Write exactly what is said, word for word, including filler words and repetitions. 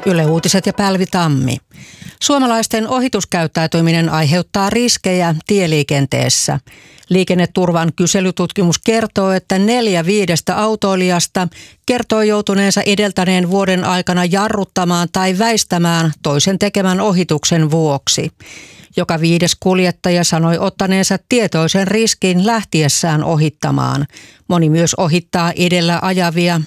Yle Uutiset ja Päälvi Tammi. Suomalaisten ohituskäyttäytyminen aiheuttaa riskejä tieliikenteessä. Liikenneturvan kyselytutkimus kertoo, että neljä viidestä autoilijasta kertoo joutuneensa edeltäneen vuoden aikana jarruttamaan tai väistämään toisen tekemän ohituksen vuoksi. Joka viides kuljettaja sanoi ottaneensa tietoisen riskin lähtiessään ohittamaan. Moni myös ohittaa edellä ajavia